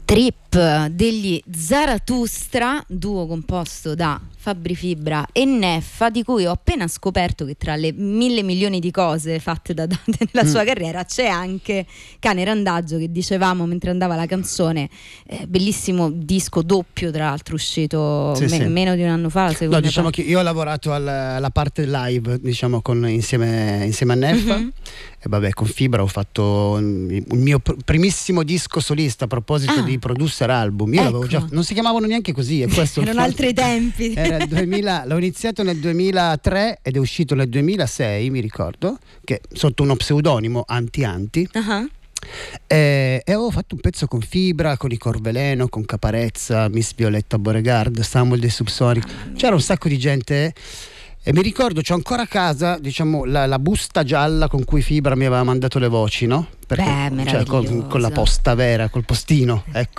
Trip degli Zarathustra, duo composto da Fabri Fibra e Neffa, di cui ho appena scoperto che tra le 1.000 milioni di cose fatte da Dante nella sua carriera c'è anche Cane Randagio, che dicevamo mentre andava la canzone, bellissimo disco doppio tra l'altro, uscito meno di un anno fa, no, diciamo che io ho lavorato alla parte live, diciamo, insieme a Neffa. E vabbè, con Fibra ho fatto il mio primissimo disco solista, a proposito di producer album. Io l'avevo già, non si chiamavano neanche così, e questo erano altri tempi. Era il 2000, l'ho iniziato nel 2003 ed è uscito nel 2006, mi ricordo, che sotto uno pseudonimo Anti. E avevo fatto un pezzo con Fibra, con i Corveleno, con Caparezza, Miss Violetta Beauregard, Samuel dei Subsonic. C'era un sacco di gente. E mi ricordo, c'ho ancora a casa, diciamo, la busta gialla con cui Fibra mi aveva mandato le voci, no? Perché, meraviglioso. con la posta vera, col postino, ecco.